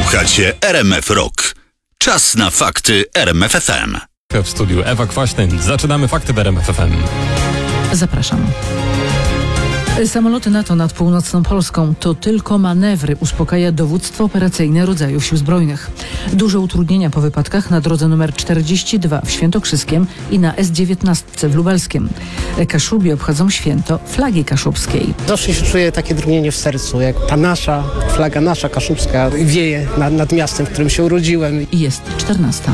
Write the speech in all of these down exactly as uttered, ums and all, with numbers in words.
Słuchacie R M F Rock. Czas na fakty R M F F M. W studiu Ewa Kwaśny. Zaczynamy fakty w R M F F M. Zapraszam. Samoloty NATO nad północną Polską to tylko manewry, uspokaja dowództwo operacyjne rodzajów sił zbrojnych. Duże utrudnienia po wypadkach na drodze numer czterdzieści dwa w Świętokrzyskiem i na S dziewiętnaście w Lubelskiem. Kaszubie obchodzą święto flagi kaszubskiej. Zawsze się czuję takie drgnienie w sercu, jak ta nasza flaga, nasza kaszubska wieje nad, nad miastem, w którym się urodziłem. I jest czternasta.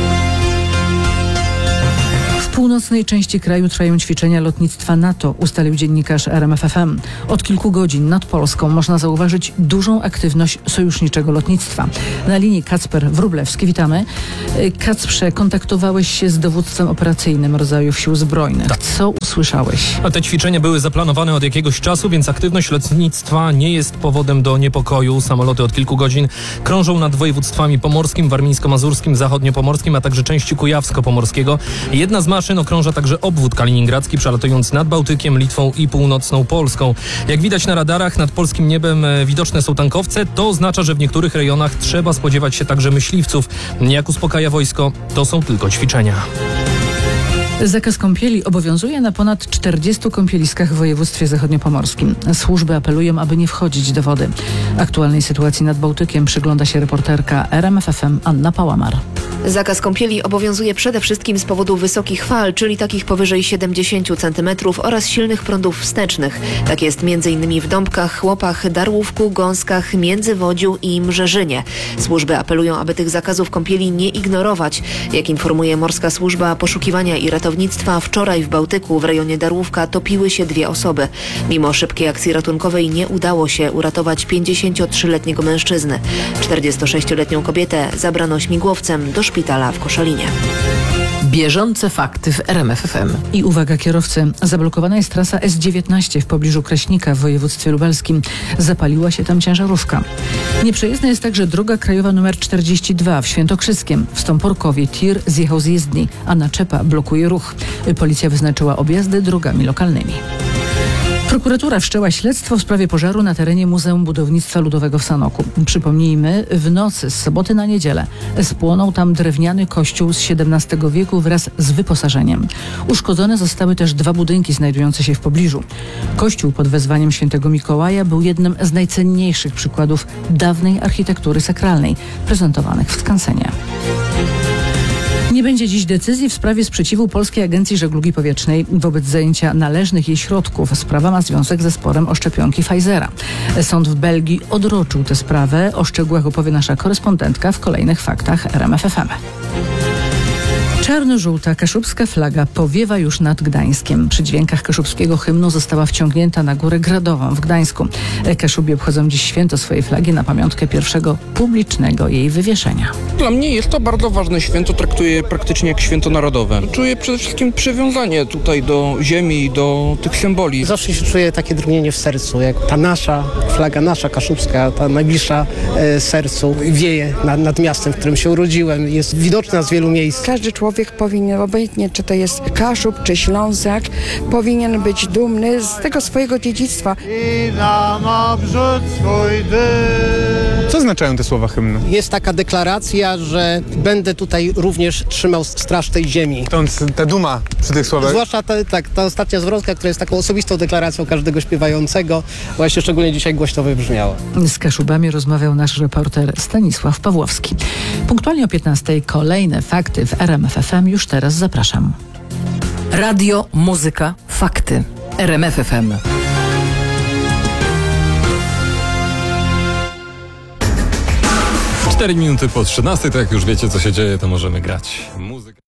W północnej części kraju trwają ćwiczenia lotnictwa NATO, ustalił dziennikarz R M F F M. Od kilku godzin nad Polską można zauważyć dużą aktywność sojuszniczego lotnictwa. Na linii Kacper Wróblewski, witamy. Kacprze, kontaktowałeś się z dowództwem operacyjnym rodzajów sił zbrojnych. Tak. Co usłyszałeś? A te ćwiczenia były zaplanowane od jakiegoś czasu, więc aktywność lotnictwa nie jest powodem do niepokoju. Samoloty od kilku godzin krążą nad województwami pomorskim, warmińsko-mazurskim, zachodniopomorskim, a także części kujawsko-pomorskiego. Jedna z maszyn okrąża także obwód kaliningradzki, przelatując nad Bałtykiem, Litwą i północną Polską. Jak widać na radarach, nad polskim niebem widoczne są tankowce. To oznacza, że w niektórych rejonach trzeba spodziewać się także myśliwców. Jak uspokaja wojsko, to są tylko ćwiczenia. Zakaz kąpieli obowiązuje na ponad czterdziestu kąpieliskach w województwie zachodniopomorskim. Służby apelują, aby nie wchodzić do wody. Aktualnej sytuacji nad Bałtykiem przygląda się reporterka R M F F M Anna Pałamar. Zakaz kąpieli obowiązuje przede wszystkim z powodu wysokich fal, czyli takich powyżej siedemdziesięciu centymetrów oraz silnych prądów wstecznych. Tak jest m.in. w Dąbkach, Chłopach, Darłówku, Gąskach, Międzywodziu i Mrzeżynie. Służby apelują, aby tych zakazów kąpieli nie ignorować. Jak informuje Morska Służba Poszukiwania i Ratownictwa, wczoraj w Bałtyku w rejonie Darłówka topiły się dwie osoby. Mimo szybkiej akcji ratunkowej nie udało się uratować pięćdziesięciotrzyletniego mężczyzny. czterdziestosześcioletnią kobietę zabrano śmigłowcem do szpitala w Koszalinie. Bieżące fakty w R M F F M. I uwaga kierowcy, zablokowana jest trasa S dziewiętnaście w pobliżu Kraśnika w województwie lubelskim. Zapaliła się tam ciężarówka. Nieprzejezdna jest także droga krajowa nr czterdzieści dwa w Świętokrzyskiem. W Stąporkowie tir zjechał z jezdni, a naczepa blokuje ruch. Policja wyznaczyła objazdy drogami lokalnymi. Prokuratura wszczęła śledztwo w sprawie pożaru na terenie Muzeum Budownictwa Ludowego w Sanoku. Przypomnijmy, w nocy z soboty na niedzielę spłonął tam drewniany kościół z siedemnastego wieku wraz z wyposażeniem. Uszkodzone zostały też dwa budynki znajdujące się w pobliżu. Kościół pod wezwaniem świętego Mikołaja był jednym z najcenniejszych przykładów dawnej architektury sakralnej prezentowanych w skansenie. Nie będzie dziś decyzji w sprawie sprzeciwu Polskiej Agencji Żeglugi Powietrznej wobec zajęcia należnych jej środków. Sprawa ma związek ze sporem o szczepionki Pfizera. Sąd w Belgii odroczył tę sprawę. O szczegółach opowie nasza korespondentka w kolejnych faktach R M F F M. Czarno-żółta kaszubska flaga powiewa już nad Gdańskiem. Przy dźwiękach kaszubskiego hymnu została wciągnięta na Górę Gradową w Gdańsku. Kaszubie obchodzą dziś święto swojej flagi na pamiątkę pierwszego publicznego jej wywieszenia. Dla mnie jest to bardzo ważne święto, traktuję je praktycznie jak święto narodowe. Czuję przede wszystkim przywiązanie tutaj do ziemi i do tych symboli. Zawsze się czuję takie drgnienie w sercu, jak ta nasza flaga, nasza kaszubska, ta najbliższa e, sercu wieje nad, nad miastem, w którym się urodziłem. Jest widoczna z wielu miejsc. Każdy człowiek powinien, obojętnie czy to jest Kaszub, czy Ślązak, powinien być dumny z tego swojego dziedzictwa. I nam obrzód swój dym. Co oznaczają te słowa hymnu? Jest taka deklaracja, że będę tutaj również trzymał straż tej ziemi. Stąd ta duma przy tych słowach. Zwłaszcza ta, tak, ta ostatnia zwrotka, która jest taką osobistą deklaracją każdego śpiewającego, właśnie szczególnie dzisiaj głośno wybrzmiała. Z Kaszubami rozmawiał nasz reporter Stanisław Pawłowski. Punktualnie o piętnastej kolejne fakty w R M F F M. Już teraz zapraszam. Radio, muzyka, fakty. R M F F M. Cztery minuty po trzynastej, to jak już wiecie, co się dzieje, to możemy grać muzykę.